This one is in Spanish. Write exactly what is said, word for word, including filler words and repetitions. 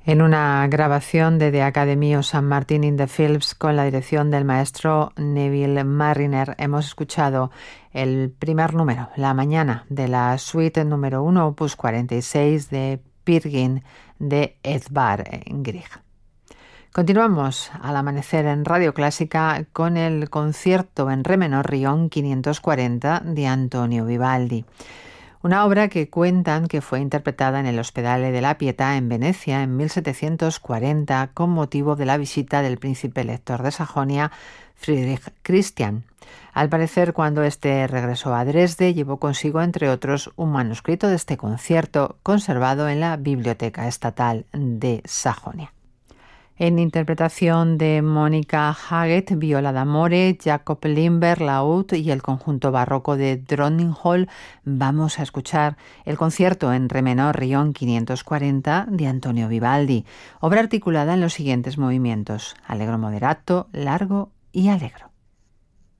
En una grabación de The Academy of Saint Martin in the Fields con la dirección del maestro Neville Marriner, hemos escuchado el primer número, La Mañana, de la suite número uno, opus cuarenta y seis de Peer Gynt de Edvard Grieg. Continuamos al amanecer en Radio Clásica con el concierto en re menor Rion quinientos cuarenta de Antonio Vivaldi. Una obra que cuentan que fue interpretada en el Ospedale de la Pietà en Venecia en mil setecientos cuarenta con motivo de la visita del príncipe elector de Sajonia, Friedrich Christian. Al parecer, cuando éste regresó a Dresde, llevó consigo, entre otros, un manuscrito de este concierto conservado en la Biblioteca Estatal de Sajonia. En interpretación de Mónica Haget, viola d'amore, Jacob Lindberg, laúd y el conjunto barroco de Dronningholt, vamos a escuchar el concierto en re menor Rion quinientos cuarenta de Antonio Vivaldi, obra articulada en los siguientes movimientos: allegro moderato, largo y allegro.